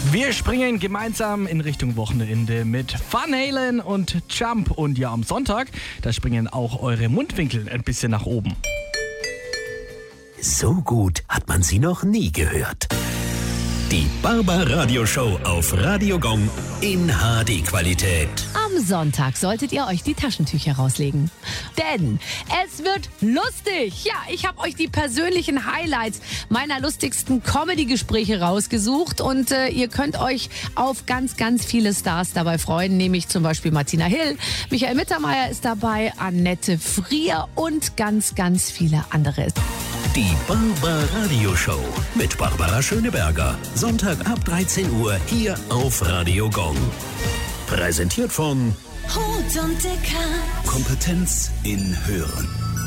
Wir springen gemeinsam in Richtung Wochenende mit Van Halen und Jump. Und ja, am Sonntag, da springen auch eure Mundwinkel ein bisschen nach oben. So gut hat man sie noch nie gehört. Die Barbaradio-Show auf Radio Gong in HD-Qualität. Am Sonntag solltet ihr euch die Taschentücher rauslegen. Denn es wird lustig. Ja, ich habe euch die persönlichen Highlights meiner lustigsten Comedy-Gespräche rausgesucht. Und ihr könnt euch auf ganz, ganz viele Stars dabei freuen. Nämlich zum Beispiel Martina Hill, Michael Mittermeier ist dabei, Annette Frier und ganz, ganz viele andere. Die Barbaradio-Show mit Barbara Schöneberger. Sonntag ab 13 Uhr hier auf Radio Gong. Präsentiert von Rot und Dicker. Kompetenz in Hören.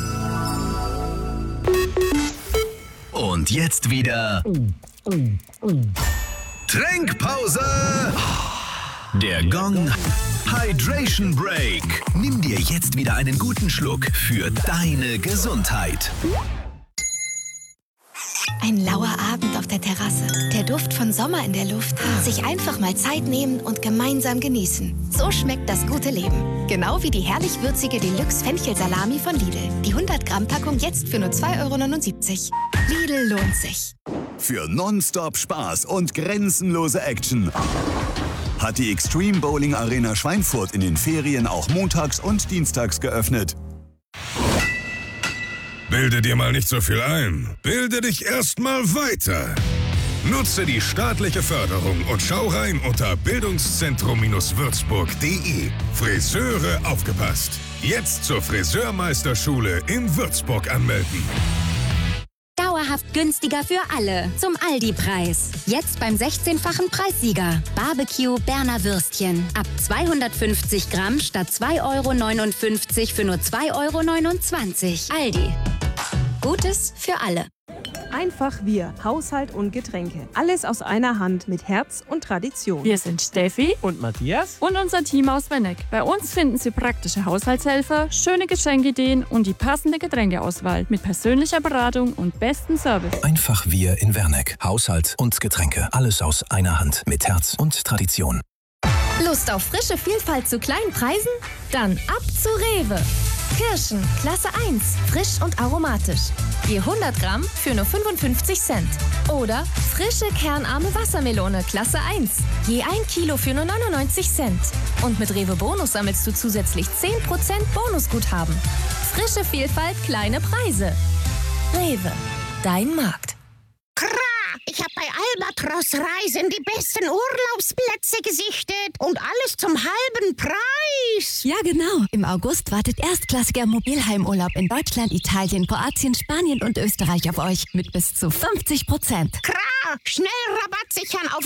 Und jetzt wieder Trinkpause. Der Gong Hydration Break. Nimm dir jetzt wieder einen guten Schluck für deine Gesundheit. Ein lauer Abend auf der Terrasse. Der Duft von Sommer in der Luft. Sich einfach mal Zeit nehmen und gemeinsam genießen. So schmeckt das gute Leben. Genau wie die herrlich würzige Deluxe Fenchelsalami von Lidl. Die 100 Gramm Packung jetzt für nur 2,79 €. Lidl lohnt sich. Für Nonstop Spaß und grenzenlose Action hat die Extreme Bowling Arena Schweinfurt in den Ferien auch montags und dienstags geöffnet. Bilde dir mal nicht so viel ein. Bilde dich erst mal weiter. Nutze die staatliche Förderung und schau rein unter bildungszentrum-würzburg.de. Friseure aufgepasst. Jetzt zur Friseurmeisterschule in Würzburg anmelden. Dauerhaft günstiger für alle. Zum Aldi-Preis. Jetzt beim 16-fachen Preissieger. Barbecue Berner Würstchen. Ab 250 Gramm statt 2,59 € für nur 2,29 €. Aldi. Gutes für alle. Einfach wir, Haushalt und Getränke. Alles aus einer Hand mit Herz und Tradition. Wir sind Steffi Und Matthias? und unser Team aus Wenneck. Bei uns finden Sie praktische Haushaltshelfer, schöne Geschenkideen und die passende Getränkeauswahl mit persönlicher Beratung und bestem Service. Einfach wir in Werneck. Haushalt und Getränke. Alles aus einer Hand mit Herz und Tradition. Lust auf frische Vielfalt zu kleinen Preisen? Dann ab zu Rewe. Kirschen, Klasse 1, frisch und aromatisch. Je 100 Gramm für nur 55 Cent. Oder frische kernarme Wassermelone, Klasse 1. Je 1 Kilo für nur 99 Cent. Und mit Rewe Bonus sammelst du zusätzlich 10% Bonusguthaben. Frische Vielfalt, kleine Preise. Rewe, dein Markt. Ich habe bei Albatros Reisen die besten Urlaubsplätze gesichtet und alles zum halben Preis. Ja, genau. Im August wartet erstklassiger Mobilheimurlaub in Deutschland, Italien, Kroatien, Spanien und Österreich auf euch mit bis zu 50%. Schnell Rabatt sichern auf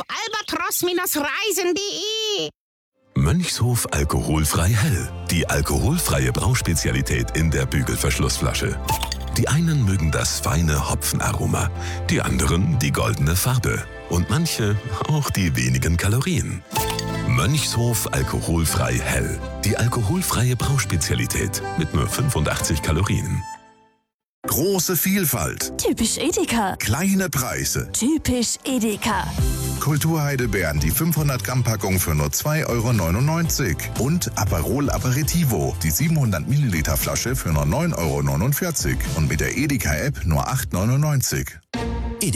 albatros-reisen.de. Mönchshof alkoholfrei hell. Die alkoholfreie Brauspezialität in der Bügelverschlussflasche. Die einen mögen das feine Hopfenaroma, die anderen die goldene Farbe und manche auch die wenigen Kalorien. Mönchshof alkoholfrei hell. Die alkoholfreie Brauspezialität mit nur 85 Kalorien. Große Vielfalt. Typisch Edeka. Kleine Preise. Typisch Edeka. Kulturheidelbeeren, die 500 Gramm Packung für nur 2,99 € und Aperol Aperitivo, die 700 Milliliter Flasche für nur 9,49 € und mit der Edeka App nur 8,99 €.